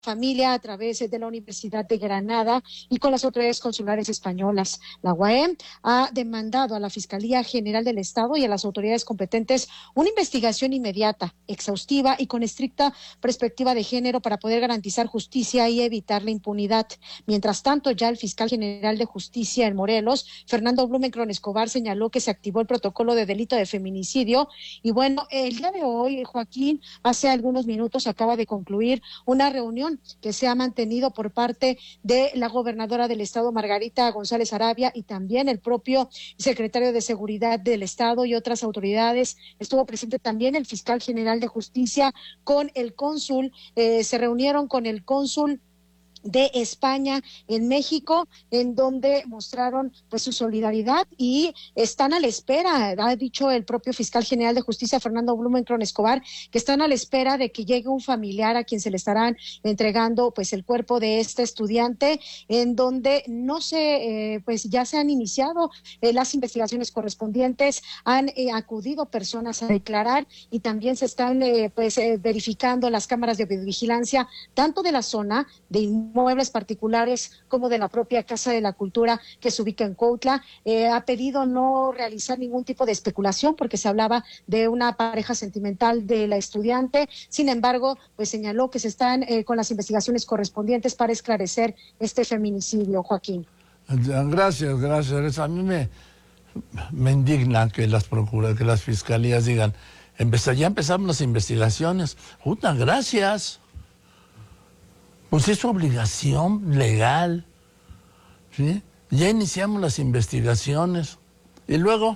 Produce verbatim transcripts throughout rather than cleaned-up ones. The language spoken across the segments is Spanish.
familia a través de la Universidad de Granada y con las autoridades consulares españolas. La U A M ha demandado a la Fiscalía General del Estado y a las autoridades competentes una investigación inmediata, exhaustiva y con estricta perspectiva de género para poder garantizar justicia y evitar la impunidad. Mientras tanto, ya el fiscal general de justicia en Morelos, Fernando Blumenkron Escobar, señaló que se activó el protocolo de delito de feminicidio. Y bueno, el día de hoy, Joaquín, hace algunos minutos acaba de concluir una reunión que se ha mantenido por parte de la gobernadora del estado, Margarita González Arabia, y también el propio secretario de Seguridad del Estado y otras autoridades. Estuvo presente también el fiscal general de Justicia con el cónsul, eh, se reunieron con el cónsul de España en México, en donde mostraron pues su solidaridad y están a la espera, ha dicho el propio fiscal general de justicia, Fernando Blumenkron Escobar, que están a la espera de que llegue un familiar a quien se le estarán entregando pues el cuerpo de este estudiante, en donde no se, eh, pues ya se han iniciado eh, las investigaciones correspondientes, han eh, acudido personas a declarar y también se están eh, pues eh, verificando las cámaras de videovigilancia, tanto de la zona de muebles particulares como de la propia Casa de la Cultura que se ubica en Cuautla. Eh, ha pedido no realizar ningún tipo de especulación porque se hablaba de una pareja sentimental de la estudiante. Sin embargo, pues señaló que se están eh, con las investigaciones correspondientes para esclarecer este feminicidio, Joaquín. Gracias, gracias. A mí me, me indigna que las procuras, que las fiscalías digan, empezó, ya empezamos las investigaciones. Puta, gracias. Pues es su obligación legal, ¿sí? Ya iniciamos las investigaciones. Y luego,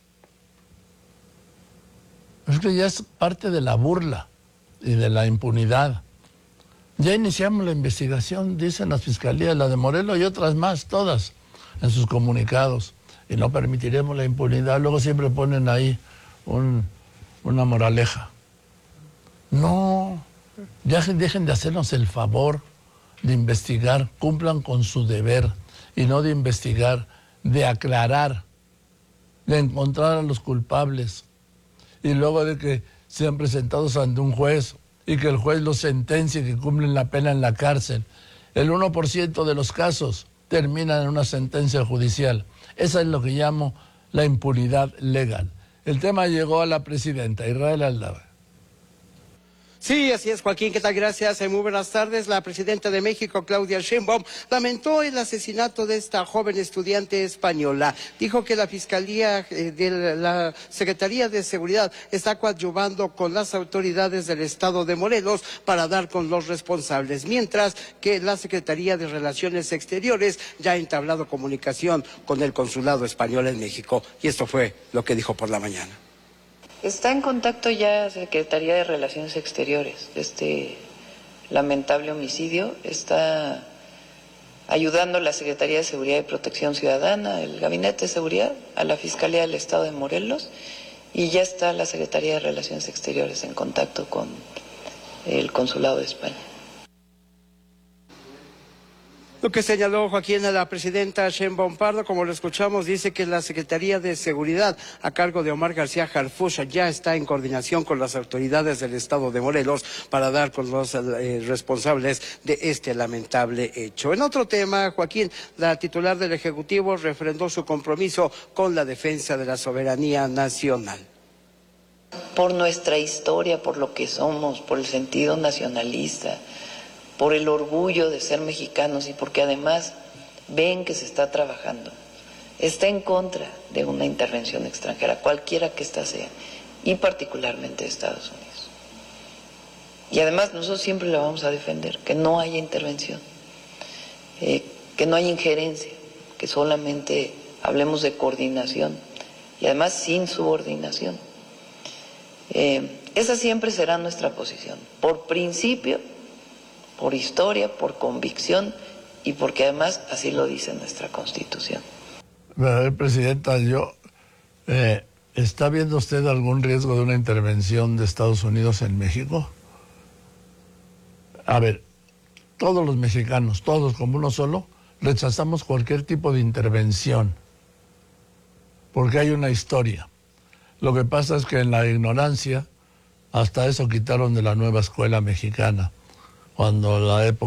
es que ya es parte de la burla y de la impunidad. Ya iniciamos la investigación, dicen las fiscalías, la de Morelos y otras más, todas, en sus comunicados. Y no permitiremos la impunidad. Luego siempre ponen ahí un, una moraleja. No... Ya dejen de hacernos el favor de investigar, cumplan con su deber y no de investigar, de aclarar, de encontrar a los culpables y luego de que sean presentados ante un juez y que el juez los sentencie, que cumplen la pena en la cárcel. El uno por ciento de los casos terminan en una sentencia judicial. Esa es lo que llamo la impunidad legal. El tema llegó a la presidenta, Israel Aldaba. Sí, así es, Joaquín, ¿qué tal? Gracias, muy buenas tardes. La presidenta de México, Claudia Sheinbaum, lamentó el asesinato de esta joven estudiante española. Dijo que la Fiscalía de la Secretaría de Seguridad está coadyuvando con las autoridades del estado de Morelos para dar con los responsables, mientras que la Secretaría de Relaciones Exteriores ya ha entablado comunicación con el consulado español en México. Y esto fue lo que dijo por la mañana. Está en contacto ya Secretaría de Relaciones Exteriores de este lamentable homicidio. Está ayudando la Secretaría de Seguridad y Protección Ciudadana, el Gabinete de Seguridad, a la Fiscalía del Estado de Morelos, y ya está la Secretaría de Relaciones Exteriores en contacto con el Consulado de España. Lo que señaló Joaquín a la presidenta Sheinbaum Pardo, como lo escuchamos, dice que la Secretaría de Seguridad a cargo de Omar García Harfuch ya está en coordinación con las autoridades del estado de Morelos para dar con los eh, responsables de este lamentable hecho. En otro tema, Joaquín, la titular del Ejecutivo refrendó su compromiso con la defensa de la soberanía nacional. Por nuestra historia, por lo que somos, por el sentido nacionalista, por el orgullo de ser mexicanos y porque además ven que se está trabajando. Está en contra de una intervención extranjera, cualquiera que ésta sea, y particularmente de Estados Unidos. Y además nosotros siempre la vamos a defender, que no haya intervención, eh, que no haya injerencia, que solamente hablemos de coordinación y además sin subordinación. Eh, esa siempre será nuestra posición, por principio, por historia, por convicción y porque además así lo dice nuestra Constitución. A ver, presidenta, yo, eh, ¿está viendo usted algún riesgo de una intervención de Estados Unidos en México? A ver, todos los mexicanos, todos como uno solo, rechazamos cualquier tipo de intervención, porque hay una historia. Lo que pasa es que en la ignorancia, hasta eso quitaron de la nueva escuela mexicana. cuando la época